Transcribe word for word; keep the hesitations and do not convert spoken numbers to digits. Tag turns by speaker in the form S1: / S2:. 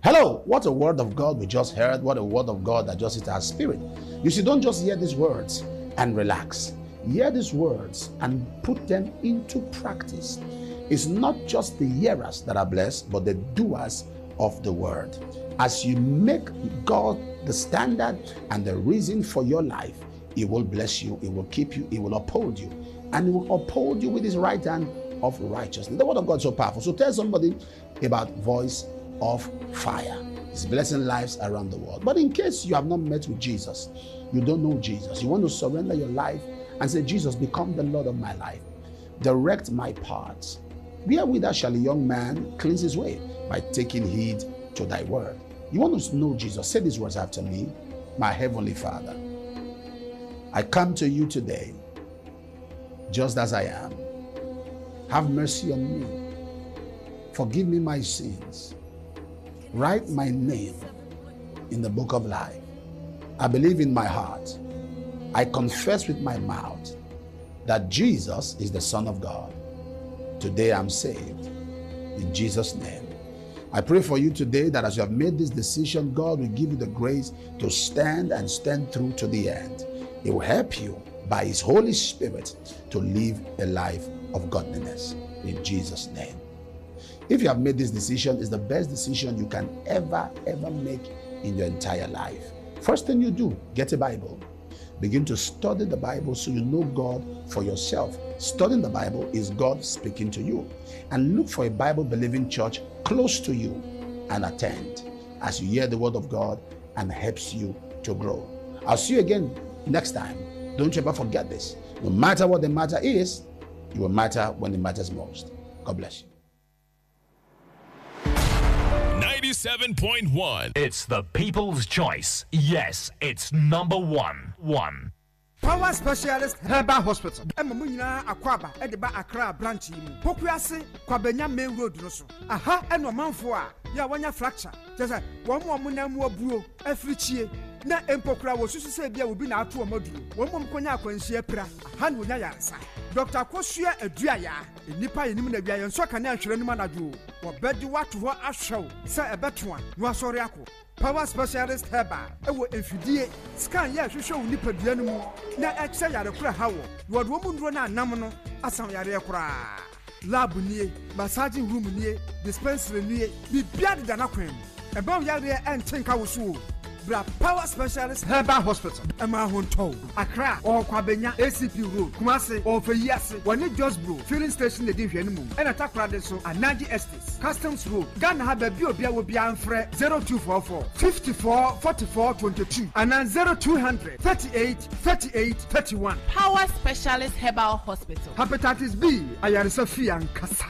S1: Hello, what a word of God we just heard. What a word of God that just hit our spirit. You see, don't just hear these words and relax. Hear these words and put them into practice. It's not just the hearers that are blessed, but the doers of the word. As you make God the standard and the reason for your life, He will bless you, He will keep you, He will uphold you, and He will uphold you with His right hand of righteousness. The word of God is so powerful. So tell somebody about Voice of Fire. It's blessing lives around the world. But in case you have not met with Jesus, you don't know Jesus, you want to surrender your life and say, Jesus, become the Lord of my life. Direct my paths. Wherewith shall a young man cleanse his way? By taking heed to thy word. You want to know Jesus? Say these words after me. My heavenly Father, I come to you today just as I am. Have mercy on me. Forgive me my sins. Write my name in the book of life. I believe in my heart. I confess with my mouth that Jesus is the Son of God. Today I'm saved. In Jesus' name. I pray for you today that as you have made this decision, God will give you the grace to stand and stand through to the end. It will help you by His Holy Spirit to live a life of godliness. In Jesus' name. If you have made this decision, it's the best decision you can ever, ever make in your entire life. First thing you do, get a Bible. Begin to study the Bible so you know God for yourself. Studying the Bible is God speaking to you. And look for a Bible-believing church close to you and attend as you hear the word of God and helps you to grow. I'll see you again next time. Don't you ever forget this. No matter what the matter is, you will matter when it matters most. God bless you.
S2: ninety-seven point one.
S3: It's the people's choice. Yes, it's number one. One.
S4: Power Specialist Herbal Hospital. Emma Munina Akwaba, Ediba Accra branch. Pokuase, Kwabenya Main Road Rosso. Aha, and no manfoa. Ya wanya fracture. Just like one more munamua bro, every cheer. Na empokra was so say bia will be na to a module. One mom konya akwansia pra. Han wonya yansa. Doctor Kosua Aduaya, nipa yenim na bia yenso aka na ahwere nima nadu. Wo bedi watu ho ahwew. Say ebetwa, no asori akọ. Power Specialist Herbal. Ewo enfidie. Scan ya hwehwe wo nipa duanu mu. Na ekse yare kura hawo. Wo do mu nduro na anam no asam yare kura. Lab nie, massaging room nie, dispensary nie, bibia de na kwem. Eba yare entenka wo so. Bra Power Specialist Herbal Hospital. Emma Honto, Accra, or Kwabenya, A C P Road, Kumasi, or Fayasi, one just bro, filling station the division, and attack Radeso, and Nadi Estes, Customs Road, Ghana have a Biobia will be Anfre zero two four four, fifty-four, forty-four, twenty-two, and then zero two hundred, thirty-eight, thirty-eight, thirty-one.
S5: Power Specialist Herbal Hospital.
S4: Hepatitis B, Ayarisofi and Kasa.